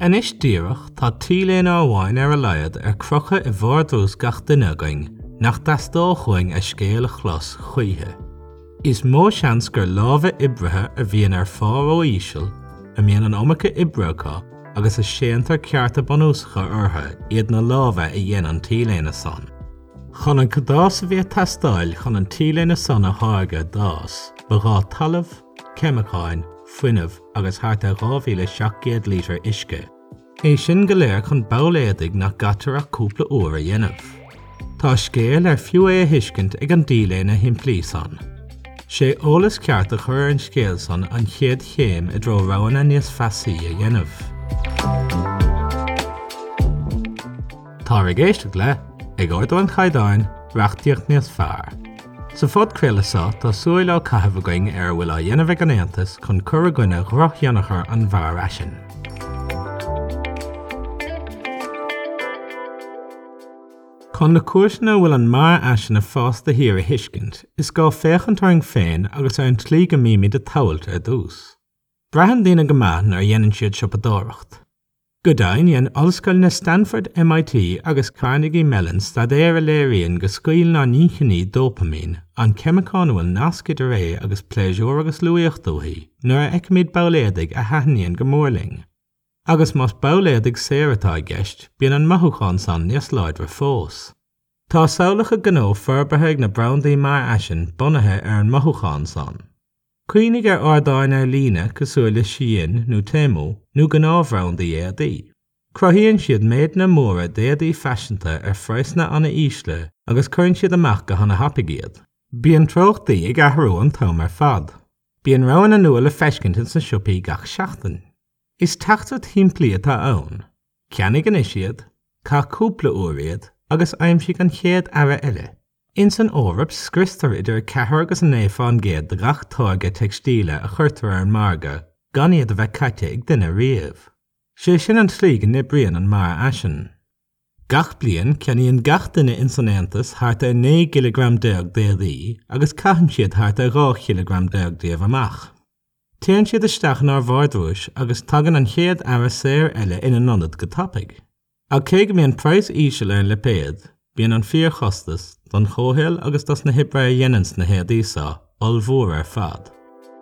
Anis díreach tá tíléan áháin ar a leiad ar crocha I bhardús gach duine going nach dasdó chuing a scéal a chlos chuithe. Is mó seans gur lábha ibrithe a bhíon ar fár ó íseal a mbean an omacha ibreacha agus a séantar cearta banúsacha ortha iad na lábha I dhéanaan an tíléan san. Chun an cadás a bhí tastáil chun an tíléan san a háige dás, bará talamh, cemacáin, fuinmh agus thart a 2,700 lítre isce. É sin go léir chun báléadig nach gatar a cúpla uair a dhéanamh. Tá scéal ar fiú é a hiiscint ag an díléan a himplí san. Sé ólas ceart a chur an scéal san an chéad chéim I dro roghna níos fesaí a dhéanamh. Tá ag éisteach le, ag ordáin chaidáin, reachtaíocht níos fearr. Sa fud crealasá tá súil á caithfh going ar bhfuil a dhéanamh ag an Aontas chun cur a gcuine rothionachar an bhar aisin. Chun na cuaisna bhfuil an mar aisin a fásta hir a hiiscint, is gá féchantarring féin agus ar an tlí go míimi de tauilt ar dús. Breathan daoine go maith ar dhéanann siad siopadóireacht. Go dain dhéann ollscoil na Stanford MIT agus Carnegie Mellon stadéir a léiríonn go scaoil ná níchaní dopamine an cemacán bhfuil nascid a ré agus pléisiúr agus luíochtúthaí nuair a eicimid báléadig a haithníonn go mórling. Agus más báléadig séiretá gceist, bíonn an mathúcháin san níos láidre fós. Tá samhlacha gnó forbartha ag na browndaí mar aisin bunathe ar an mathúcháin san. Cuoinnig ar ardáin ar líne cosúla síon nó témú nó gnábhrowndaí é a dí. Cruthaíonn siad méid na móra déadaí feisianta ar phrasanna anna ísle agus chuireann siad amach go hana hapagéad. Bíonn trochtaí ag athrú an tom ar fad. Bíonn roinn an nua le feiscint in sa siopaí gach seachtain. Is teachtar timplí atá ann. Ceannig an isiad, cá cúpla uair iad agus aimsigh an chéad ara eile. In san órap scristar idir cethir agus an éifán géad de gach táige textíle a chuirtar ar an marga, gan iad a bheith caite ag duine riamh. Sé sin an slí go nibrion an mar aisin. Gach bliain ceannaíonn gach duine in san Aontas thart a 9 kg déag déadaí agus caitheann siad thart a 2 kg déag déamh amach. Téann siad isteach nar bhardúis agus tagann an chéad ara séir eile ina nonad go tapig. A cé go mbíonn práis íseal ar an lepéad, bíonn an fíor chostas don chóhéal agus das na hibre a dhéanans na héadísa olmhór ar fad.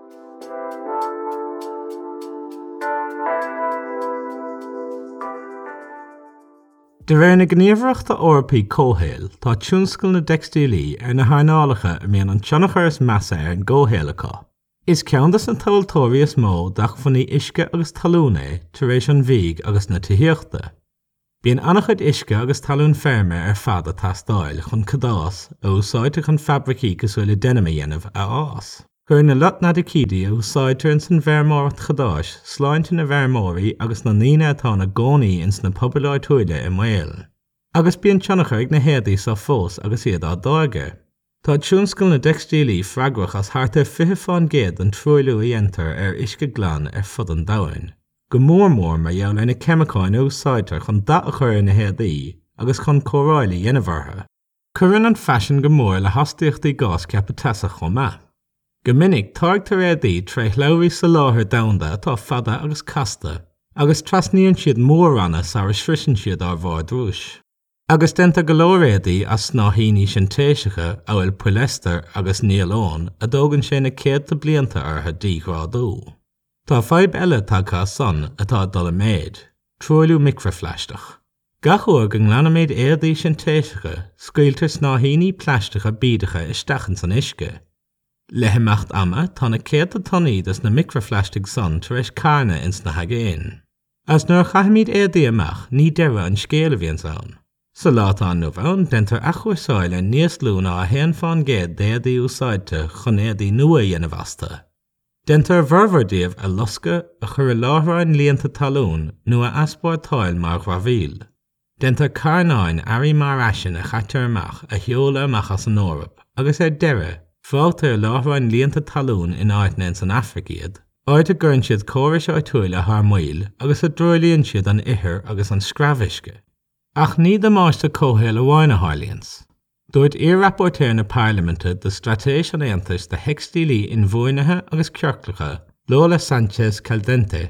De réir na gníomhreachta orpaí cóhéal tá tiúnscail na dextílí ar na hairnálacha a mbíonn an tionachar measa ar an ggóhéalacha. Is ceantas an tailtóirí is mó dach faoí isce agus talúna tar éis an bhíg agus na tuíochta. Bíonn annachchuid isce agus talún ferme ar fad a tastáil chun cadás a úsáidteach an fabricí cosúla denime dhéanamh a ás. Chuir na lotnadicídaí a úsáidtear in san bhearmórt chadáis sláinte na bhearmóirí agus na níine atá na gcónaí ins na pobaláid thuaile I mhaol. Agus bíonn tionachar ag na héadaí sa fós agus iad á dáige. Tá tiúnscail na dextílí freagrach as thart ar 50 géad an trúilú a dhéantar ar isce glan ar fud an domhain. Go mór mar dheall na cemacáin úsáidtear chun da a chur na héadaí agus chun córáilí dhéanamhartha. Cuireann an feisin go mór le hastíochtaí gás ceappa teasa chomá. Go minic táirgtar éadaí tre leabhrí sa láthair damhanda atá fada agus casta, agus trasníonn siad mórranna sa srisin siad ar bhar drúis. Agus denta go leor éadaí as snáthíní sin téiseacha a bhfuil polyester agus níolón a dógann sé na céad blianta artha díghradú. Tá 5 eile tácha san atá dul méid, troilú microfleisteach. Gachúir go ngleanaméid éadaí sin téiseacha, scailtar snáthíní pleisteacha bídacha isteachn san isce. Lehimeacht ama tá na céad a tonaí as na microfleisteach san tar éis carna ins na hagéin. As nuair chaithimid éadaí amach ní deire an scéal a bhíonn ann. Sa látán nó bhain dentar achhuasáile níos lúna a 1 géad déadaí úsáidte chun éadaí nua dhéanamh asta. Dentar bharmhardíomh a losca a chur láthráin líonta talún nó a aspáirtáil mar ghraibhíl. Dentar carnáin airí mar aisin a chaitear amach a sheola amach as an Órap, agus ar deire, fáiltar láthráin líonta talún in áitne san Africíad, áit a gurn siad córais áitiúil a thar muil agus a droilíonn siad an ihir agus an scrabhisce. Ach ní do máiste cóhéal a bháin a Harlíon's. Dúirt rapportéir na Parliamenta de stratéis an Aontas de hextílí in bhuainethe agus cearclacha Lola Sánchez Caldente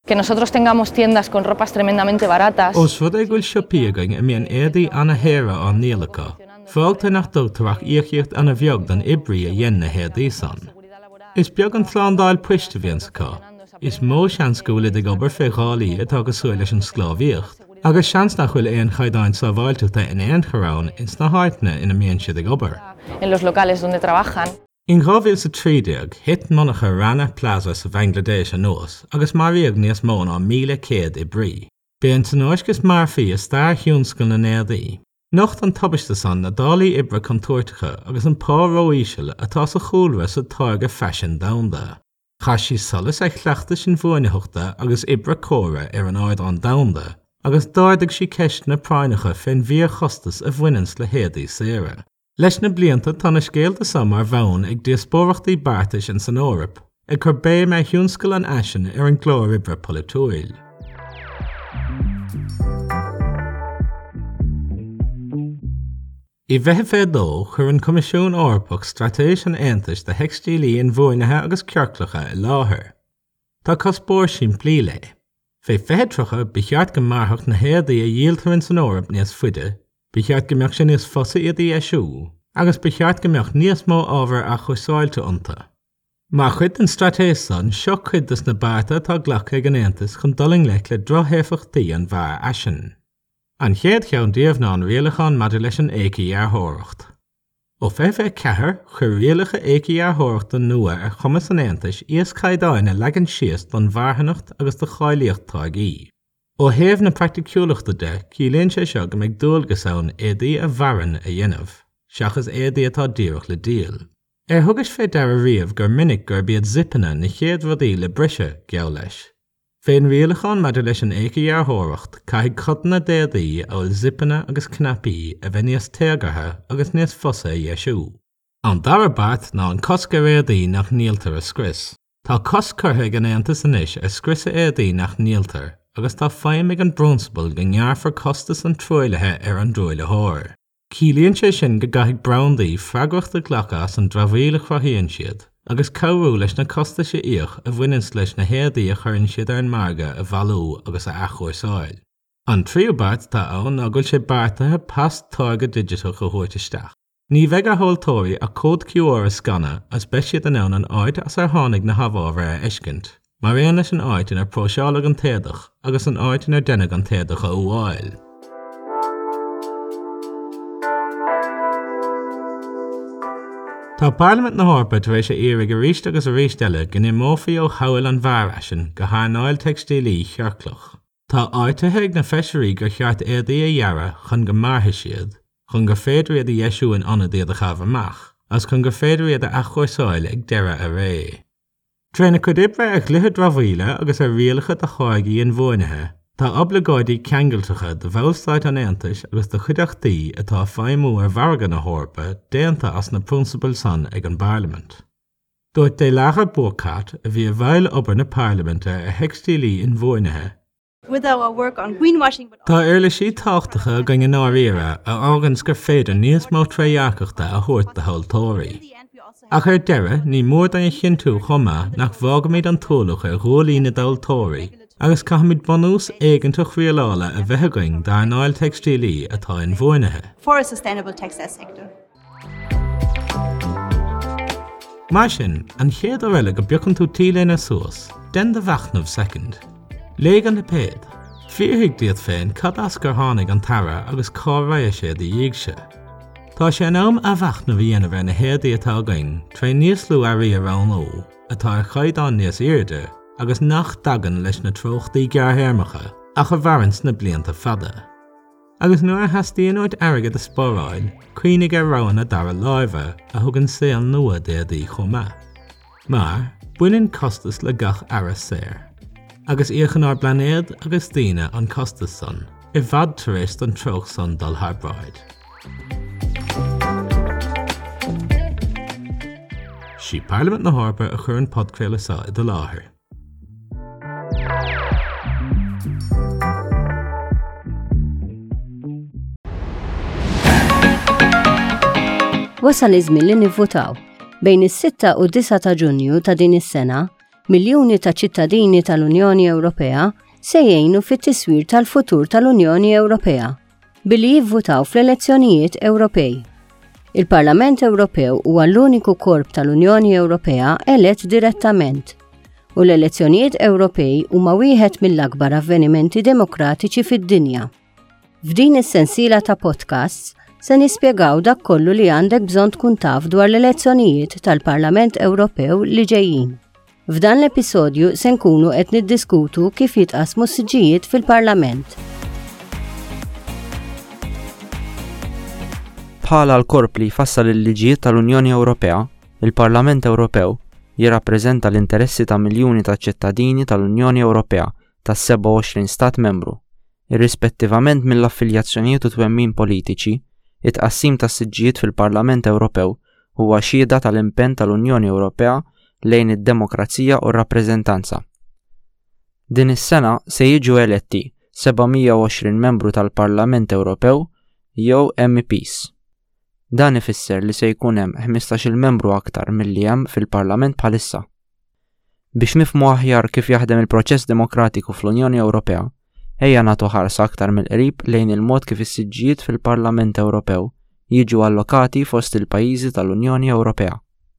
Que nosotros tengamos tiendas con ropas tremendamente baratas. Os fod ag bhfuil siopíagaing mian édaí anna héra an nílacha, fágta nach dótarach íochíocht anna bheag don ibrí a dhéanna hédaí san. Is beag an tláándáil puiste bhíonsacha. Is mó seans go bhfuil ag obair fé gálaí atá go súil leis an sclábhíocht, agus seans nach bhfuil éon chaidáin sa bhailteachta in éon chorán ins na háitne ina mion siad ag obair. En los locales donde trabajan. In 2013 hit manacha Rana Plaza sa Bangladesh a nós, agus mar bhíag níos mó ná 1,100 i brí. Bíonn san óisgus mar fí a stair hiúnscail na néadaí. Nocht an tubaiste san na dálaí ibre contúirtecha agus an páróíisiil atá sa chúlra sa táirge fashion damda. Chas sí solas ag chleachta sin bhuaineachta agus ibre córa ar an áid an damda, agus dáirdag sí ceist na práinecha féin bhí chostas a bhuinans le héadaí séire. Leis na blianta tá na scéalta samar bhain ag diaspórachtaí bartais in san Eorp, ag chur bé me hiúnscail an aisin ar an glór ibre polúil. I bheitthe fé dó chur an Comisiún Eorpach stratéis an Aontais de heicstí an bhuainethe agus cearclacha i láthair. Tá cospóir sin plí le. Fé féidetracha becheart go marthach na héadaí a dhialtar in san Eorp níos fuide, becheart go mbeadh sin níos fosa iad í eisiú, agus becheart go mbeadh níos mó ábhar a chusáilte ionta. Má chuid an stratéis san seo chuidas na barta tá ghlacha ag an Aontais chun doling le drothhéifachtaí an bhar aisin. An chéad cheann díobh ná an rialachan maidir leis an éicí ar thóireacht. Ó bheith cethir chur rialacha éicí ar thóireachta nua ar chumas an Aontais íos caighdáin a legan síos don bharthanacht agus do cháilíocht tágaí. Ó thaobh na practicúlachta de cílíonn sé seo go mbeadh dúilgus ann éadaí a bharan a dhéanamh, seachas éadaí atá díreach le díal. Ar thugas fé deir riamh gur minic gur bíad zippanna na chéad rudaí le brise geall leis. Féin rialachan maidir leis an éicí ar thóireacht caithfidh codanna déadaí ó zippanna agus cnapaí a bheith níos téagartha agus níos fosa a dhéisiú. An dara bart ná an cosca éadaí nach níaltar a scris. Tá coscurtha ag an Aontas anois a scrisa éadaí nach níaltar, agus tá féim ag an bronsbal go ngearfar costas an troilethe ar an droile thóir. Cílíonn sé sin go gaithfidh browndaí freagrachta ghlacha san drabhíle chrathíonn siad, agus cabhrú leis na costa sé íoch a bhuinins leis na héadaí a churann siad ar an marga a bhalú agus a achúsáil. An tríobart tá ann a gfuil sé bartathe pas táirge digital go thuirteisteach. Ní bheith a thóiltóirí a cód QR a scanna as beis siad an ann an áid as ar tháinig na habhábhar a eiscint. Mar réan leis an áitin ar próseála an téadach agus an áitin ar denna an téadach a uáil. Tá Parliament na Eorpa tar éis sé iarraigh a ríist agus a ríisteile go mófaí ó hail an bhar aisin go hánáil textílí chearclach. Tá áitethe ag na feisirí gur cheart éadaí a dhearra chun go martha siad, chun gur féidir iad a dhéisiú in anna iad a chabhamach, as chun gur féidir iad a achúsáil ag deire a ré. Tréna chud ibre a gluthe drabhíle agus a rialacha a chágaí an bhuainethe, tá obligáidí ceangailteacha de bhfuilstáid an Aontais agus de chuideachtaí atá feidhmú ar bhargan na Eorpa déanta as na prinsipal san ag an Parliament. Dúirt é Lara Burkhardt a bhí a bhail obair na Parliamente a heicstí an bhuainethe. With our work on greenwashing, Tá éirla sí táchtacha gan an áíire a ágans gur féidir níos mó tréheachachta a thuirt de thóiltóirí. A chuir deire ní mór dan chinú chuma nach bhágamid an túlacha a ghólí na dultóirí, agus caithmid bonús éigentach rialála a bheithaing dar náil textílí atá in bhuainethe. for a sustainable textile sector. Mar sin, an chéad óile go beacann tú tíle na suas, den de bhachnamh second. Légan na péad, fíorthaigh díad féin cad as gur tháinig an tara agus cáibhréadh sé de dhéagse. Tá sé an am a bhachnamh dhéanamh ar na héadaí atá gainn trí níos lú airí arán ó, atá ar chaidán níos irde agus nach dagan leis na trochtaí gearthéarmacha a chu bharans na blianta fada. Agus nuair a hastíon óid airgad a spóráil, cuoinnig ar roin a dara láimhe a thugann sé an nua déadaí chomá. Mar, buineann costas le gach aras séir. Agus íochan ar blanéad agus daoine an costas san, I bhad tar éis an troch san dul thbráid. Sí Parliament na Eorpa a chur an podcréile sa I do láthair. Wasal iż-żmien li nivvotaw. Bejn is-6 u 9 ta' Ġunju ta' din is-sena, Miljuni ta' ċittadini tal-Unjoni Ewropea se jgħinu fit-tiswir tal-futur tal-Unjoni Ewropea billi jivvutaw fl-elezzjonijiet Ewropej. Il-Parlament Ewropew huwa l-uniku korp tal-Unjoni Ewropea elett direttament u l-elezzjonijiet Ewropej huma wieħed mill-akbar avvenimenti demokratiċi fid-dinja. F'din is-sensiela ta' podcasts se nispjegaw dak kollu li għandek bżonn tkun taf dwar l-elezzjonijiet tal-Parlament Ewropew li ġejjin. F'dan l-episodju se nkunu qed niddiskutu kif jitqasmu s-siġijiet fil-Parlament. Bħala l-korp li jfassal il-liġijiet tal-Unjoni Ewropea, il-Parlament Ewropew jirrappreżenta l-interessi ta' miljuni ta' ċittadini tal-Unjoni Ewropea tas-27 stat membru. Irrispettivament mill-affiljazzjonijiet u twemmin politiċi, it-qassim tas-siġġijiet fil-Parlament Ewropew huwa xhieda tal-impenn tal-Unjoni Ewropea lejn id-demokrazija u r-rappreżentanza. Din is-sena se jiġu eletti 720 membru tal-Parlament Ewropew jew MEPs. Dan ifisser li se jkun hemm 15-il membru aktar milli hemm fil-Parlament bħalissa. Biex nifhmu aħjar kif jaħdem il-proċess demokratiku fl-Unjoni Ewropea, ejja nagħtu ħarsa aktar mill-qrib lejn il-mod kif is-siġġijiet fil-Parlament Ewropew jiġu allokati fost il-pajjiżi tal-Unjoni Ewropea.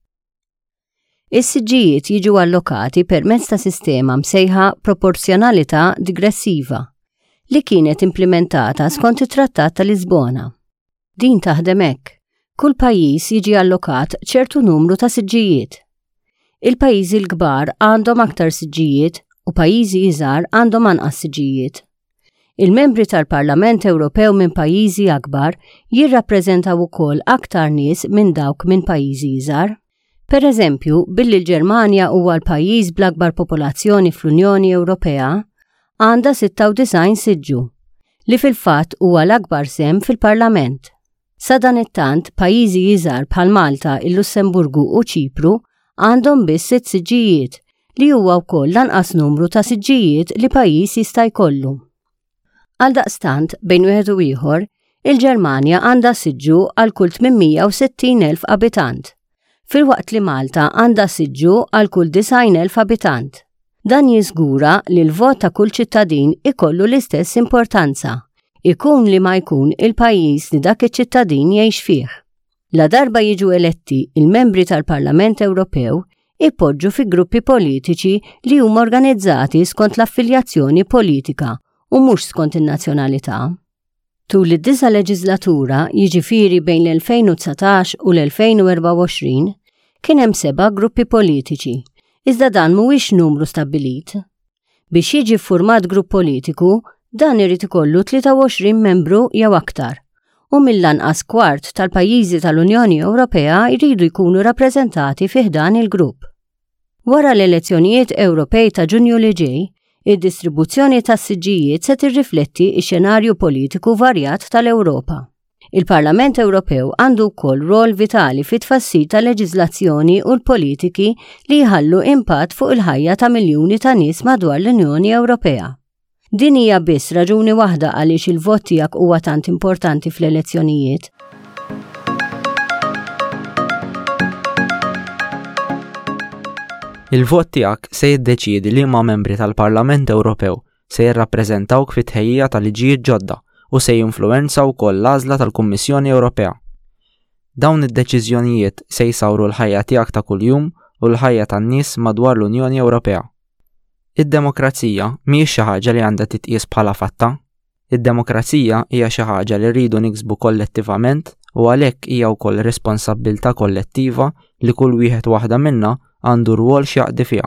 Is-siġġijiet jiġu allokati permezz ta' sistema msejħa proporzjonalità digressiva li kienet implementata skont it-Trattat ta' Lisbona. Din taħdem hekk. Kull pajjiż jiġi allokat ċertu numru ta' siġġijiet. Il-pajjiżi l-kbar għandhom aktar siġġijiet u pajjiżi iżgħar għandhom anqas siġġijiet. Il-membri tal-Parlament Ewropew minn pajjiżi akbar jirrappreżentaw ukoll aktar nies minn dawk minn pajjiżi iżgħar. Pereżempju, billi l-Ġermanja huwa l-pajjiż bl-akbar popolazzjoni fl-Unjoni Ewropea, għandha 96 siġġu, li fil-fatt huwa l-akbar sem fil-Parlament. Sa dan it-tant pajjiżi iżgħar bħal Malta, il-Lussemburgu u Ċipru għandhom biss 6 siġġijiet li huwa wkoll lanqas numru ta' siġġijiet li pajjiż jista' jkollu. Għaldaqstant bejn wieħed u ieħor, il-Ġermanja għandha siġġu għal kull 860,000 abitant, filwaqt li Malta għandha siġġu għal kull 90,000 abitant. Dan jiżgura li l-vot ta' kull ċittadin ikollu l-istess importanza, ikun li ma jkun il-pajjiż li dak iċ-ċittadin jgħix fih. La darba jiġu eletti il-membri tal-Parlament Ewropew ipoġġu fi gruppi politiċi li huma organizzati skont l-affiljazzjoni politika u mhux skont in-nazzjonalità. Tul id-9 leġislatura, jiġifieri bejn l-2019 u l-2024, kien hemm 7 gruppi politiċi, iżda dan mhuwiex numru stabbilit. Biex jiġi ffurmat grupp politiku, dan irid ikollu 23 membru jew aktar, u mill-anqas kwart tal-pajjiżi tal-Unjoni Ewropea jridu jkunu rappreżentati fih dan il-grupp. Wara l-elezzjonijiet Ewropej ta' Ġunju li ġej, id-distribuzzjoni tas-siġġijiet se tirrifletti x-xenarju politiku varjat tal-Ewropa. Il-Parlament Ewropew għandu wkoll rol vitali fit-tfassil ta' leġiżlazzjoni u l-politiki li jħallu impatt fuq il-ħajja ta' miljuni ta' nies madwar l-Unjoni Ewropea. Din hija biss raġuni waħda għaliex il-vot tiegħek huwa tant importanti fl-elezzjonijiet. Il-vot tiegħek se jiddeċiedi liema membri tal-Parlament Ewropew se jirrappreżentawk fit-tħejjija ta' liġijiet ġodda u se jinfluwenza wkoll l-għażla tal-Kummissjoni Ewropea. Dawn id-deċiżjonijiet se jsawru l-ħajja tiegħek ta' kuljum u l-ħajja tan-nies madwar l-Unjoni Ewropea. Id-demokrazija mhijiex xi ħaġa li għandha titqies bħala fatta. Id-demokrazija hija xi ħaġa li rridu niksbu kollettivament u għalhekk hija wkoll responsabbiltà kollettiva li kull wieħed waħda minnha għandu rwol x'jaqdi fiha.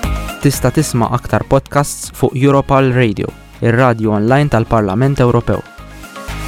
Tista' tisma' aktar podcasts fuq Europal Radio, ir-radju online tal-Parlament Ewropew.